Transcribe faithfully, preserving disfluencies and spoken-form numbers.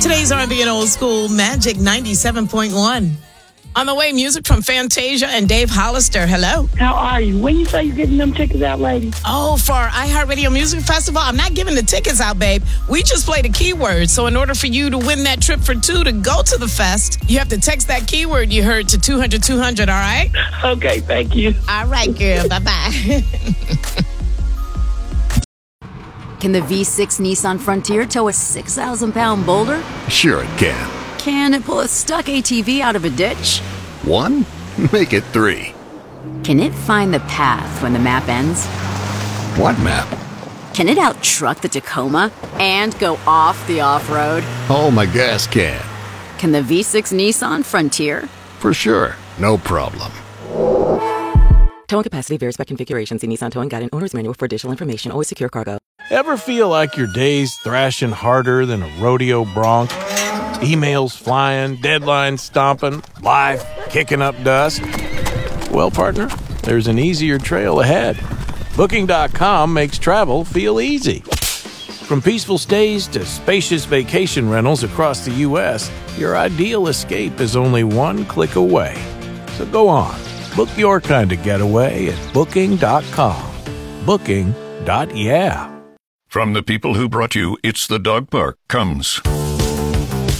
Today's R and B and old school, Magic ninety-seven point one. On the way, music from Fantasia and Dave Hollister. Hello. How are you? When you say you're getting them tickets out, lady? Oh, for iHeartRadio Music Festival? I'm not giving the tickets out, babe. We just played a keyword. So in order for you to win that trip for two to go to the fest, you have to text that keyword you heard to two hundred two hundred, all right? Okay, thank you. All right, girl. Bye-bye. Can the V six Nissan Frontier tow a six thousand pound boulder? Sure it can. Can it pull a stuck A T V out of a ditch? One? Make it three. Can it find the path when the map ends? What map? Can it out-truck the Tacoma and go off the off-road? Oh, my gas can. Can the V six Nissan Frontier? For sure. No problem. Towing capacity varies by configuration. See Nissan Towing Guide and Owner's Manual for additional information. Always secure cargo. Ever feel like your day's thrashing harder than a rodeo bronc? Emails flying, deadlines stomping, life kicking up dust? Well, partner, there's an easier trail ahead. Booking dot com makes travel feel easy. From peaceful stays to spacious vacation rentals across the U S, your ideal escape is only one click away. So go on, book your kind of getaway at Booking dot com. Booking. Yeah. From the people who brought you It's the Dog Park comes